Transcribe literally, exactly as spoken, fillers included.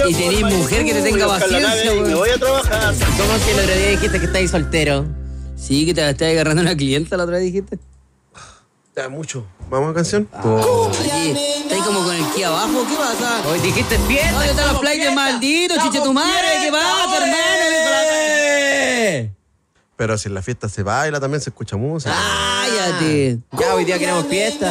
día. Y tenés mujer que te tenga paciencia, Me voy a trabajar. ¿Cómo que el otro día dijiste que estáis soltero? Sí, que te estás agarrando una clienta la otra vez dijiste. Ya, mucho. ¿Vamos a canción? Oye, ¿estáis como con el ki abajo? ¿Qué pasa? Hoy dijiste fiesta. ¿Dónde están los flyers malditos, chiche tu madre? ¿Qué pasa, hermano? Pero si en la fiesta se baila, también se escucha música. ¡Cállate! Ya, hoy día queremos fiesta.